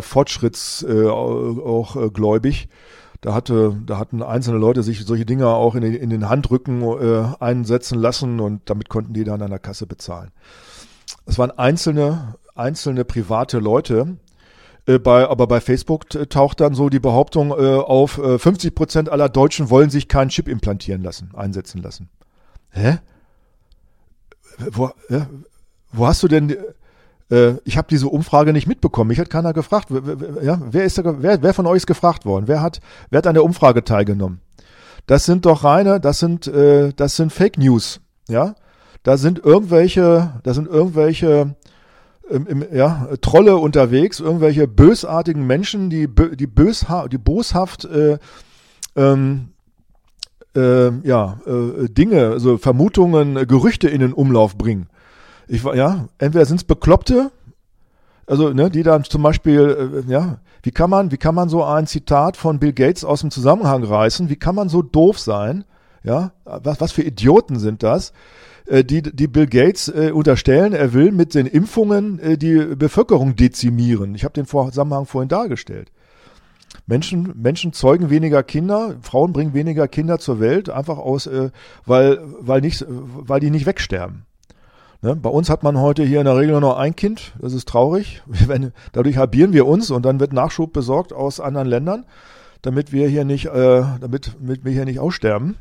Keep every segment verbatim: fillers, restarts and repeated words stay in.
fortschritts äh, auch äh, gläubig. Da hatte, da hatten einzelne Leute sich solche Dinger auch in den, in den Handrücken äh, einsetzen lassen und damit konnten die dann an der Kasse bezahlen. Es waren einzelne, einzelne private Leute. Äh, bei, aber bei Facebook taucht dann so die Behauptung äh, auf, äh, fünfzig Prozent aller Deutschen wollen sich keinen Chip implantieren lassen, einsetzen lassen. Hä? Wo, äh, wo hast du denn... Ich habe diese Umfrage nicht mitbekommen. Mich hat keiner gefragt. Ja, wer, ist da, wer, wer von euch ist gefragt worden? Wer hat, wer hat an der Umfrage teilgenommen? Das sind doch reine, das sind, äh, das sind Fake News. Ja, da sind irgendwelche, da sind irgendwelche, ähm, im, ja, Trolle unterwegs, irgendwelche bösartigen Menschen, die, die bösha, die boshaft, äh, ähm, äh, ja, äh, Dinge, also Vermutungen, Gerüchte in den Umlauf bringen. Ich war, ja, entweder sind es Bekloppte, also, ne, die dann zum Beispiel, äh, ja, wie kann man, wie kann man so ein Zitat von Bill Gates aus dem Zusammenhang reißen? Wie kann man so doof sein? Ja, was, was für Idioten sind das, äh, die, die Bill Gates äh, unterstellen, er will mit den Impfungen äh, die Bevölkerung dezimieren. Ich habe den Zusammenhang vorhin dargestellt. Menschen, Menschen zeugen weniger Kinder, Frauen bringen weniger Kinder zur Welt, einfach aus, äh, weil, weil nicht, weil die nicht wegsterben. Ne, bei uns hat man heute hier in der Regel nur noch ein Kind, das ist traurig. Wir werden, dadurch halbieren wir uns und dann wird Nachschub besorgt aus anderen Ländern, damit wir hier nicht, äh, damit, damit wir hier nicht aussterben.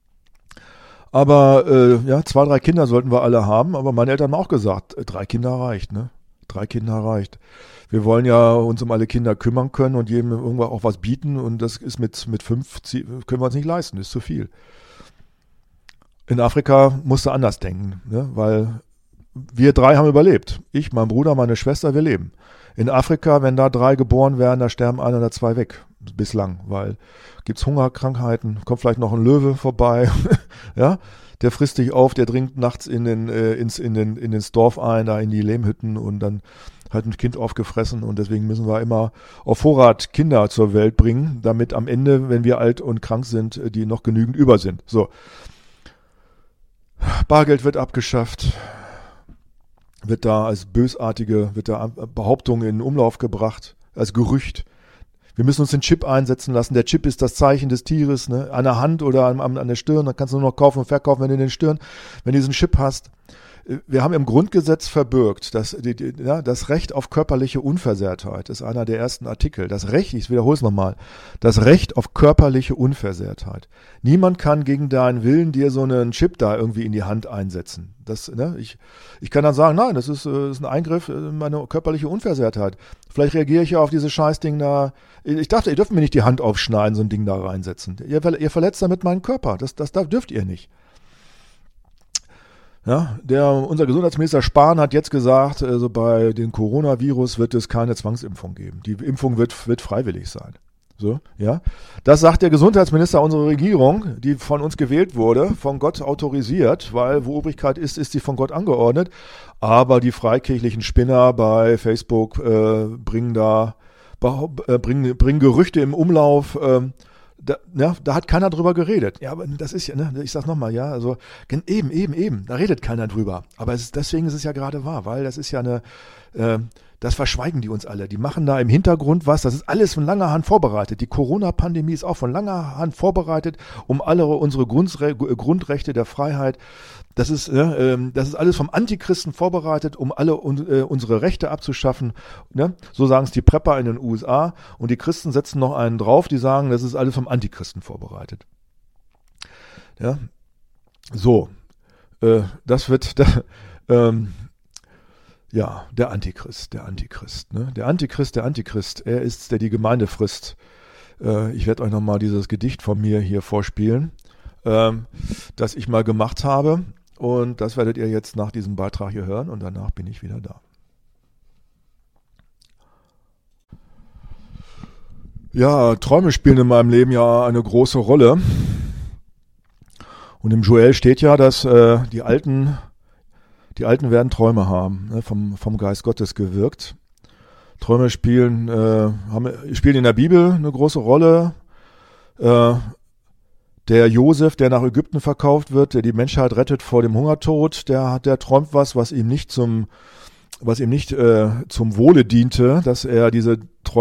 Aber äh, ja, zwei, drei Kinder sollten wir alle haben. Aber meine Eltern haben auch gesagt, äh, drei Kinder reicht, ne? Drei Kinder reicht. Wir wollen ja uns um alle Kinder kümmern können und jedem irgendwann auch was bieten und das ist mit mit fünf können wir uns nicht leisten, ist zu viel. In Afrika musst du anders denken, ne? Weil wir drei haben überlebt. Ich, mein Bruder, meine Schwester, wir leben. In Afrika, wenn da drei geboren werden, da sterben ein oder zwei weg. Bislang, weil gibt's Hungerkrankheiten, kommt vielleicht noch ein Löwe vorbei, ja, der frisst dich auf, der dringt nachts in den, äh, ins, in den, in ins Dorf ein, da in die Lehmhütten und dann hat ein Kind aufgefressen und deswegen müssen wir immer auf Vorrat Kinder zur Welt bringen, damit am Ende, wenn wir alt und krank sind, die noch genügend über sind. So. Bargeld wird abgeschafft. Wird da als bösartige, wird da Behauptung in Umlauf gebracht, als Gerücht. Wir müssen uns den Chip einsetzen lassen. Der Chip ist das Zeichen des Tieres, ne? An der Hand oder an, an der Stirn. Dann kannst du nur noch kaufen und verkaufen, wenn du den Stirn, wenn du diesen Chip hast. Wir haben im Grundgesetz verbürgt, dass die, die, ja, das Recht auf körperliche Unversehrtheit ist einer der ersten Artikel. Das Recht, ich wiederhole es nochmal, das Recht auf körperliche Unversehrtheit. Niemand kann gegen deinen Willen dir so einen Chip da irgendwie in die Hand einsetzen. Das, ne, ich, ich kann dann sagen, nein, das ist, das ist ein Eingriff in meine körperliche Unversehrtheit. Vielleicht reagiere ich ja auf dieses Scheißding da. Ich dachte, ihr dürft mir nicht die Hand aufschneiden, so ein Ding da reinsetzen. Ihr, ihr verletzt damit meinen Körper. Das, das, das dürft ihr nicht. Ja, der, unser Gesundheitsminister Spahn hat jetzt gesagt, also bei dem Coronavirus wird es keine Zwangsimpfung geben. Die Impfung wird, wird freiwillig sein. So, ja. Das sagt der Gesundheitsminister unserer Regierung, die von uns gewählt wurde, von Gott autorisiert, weil wo Obrigkeit ist, ist sie von Gott angeordnet. Aber die freikirchlichen Spinner bei Facebook äh, bringen da, äh, bringen, bringen Gerüchte im Umlauf, äh, Da, ja, da hat keiner drüber geredet. Ja, aber das ist ja, ne, ich sag's nochmal, ja, also eben, eben, eben, da redet keiner drüber. Aber es ist, deswegen ist es ja gerade wahr, weil das ist ja eine, äh, das verschweigen die uns alle. Die machen da im Hintergrund was, das ist alles von langer Hand vorbereitet. Die Corona-Pandemie ist auch von langer Hand vorbereitet, um alle unsere Grundre- Grundrechte der Freiheit, das ist, äh, das ist alles vom Antichristen vorbereitet, um alle un- äh, unsere Rechte abzuschaffen. Ne? So sagen es die Prepper in den U S A. Und die Christen setzen noch einen drauf, die sagen, das ist alles vom Antichristen vorbereitet. Ja, so, äh, das wird, da, ähm, ja, der Antichrist, der Antichrist, ne? Der Antichrist, der Antichrist, er ist's, der die Gemeinde frisst. Äh, ich werde euch nochmal dieses Gedicht von mir hier vorspielen, ähm, das ich mal gemacht habe. Und das werdet ihr jetzt nach diesem Beitrag hier hören und danach bin ich wieder da. Ja, Träume spielen in meinem Leben ja eine große Rolle. Und im Joel steht ja, dass äh, die Alten, die Alten werden Träume haben, ne, vom, vom Geist Gottes gewirkt. Träume spielen, äh, haben, spielen in der Bibel eine große Rolle. Äh, Der Josef, der nach Ägypten verkauft wird, der die Menschheit rettet vor dem Hungertod, der, der träumt was, was ihm nicht zum, was ihm nicht äh, zum Wohle diente, dass er diese